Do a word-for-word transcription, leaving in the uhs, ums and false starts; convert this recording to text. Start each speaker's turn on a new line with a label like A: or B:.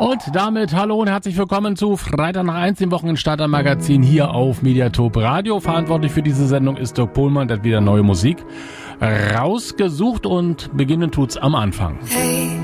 A: Und damit hallo und herzlich willkommen zu Freitag nach eins, dem Wochenendstarter-Magazin hier auf Mediatop Radio. Verantwortlich für diese Sendung ist Dirk Pohlmann, der hat wieder neue Musik rausgesucht und beginnen tut's am Anfang.
B: Hey.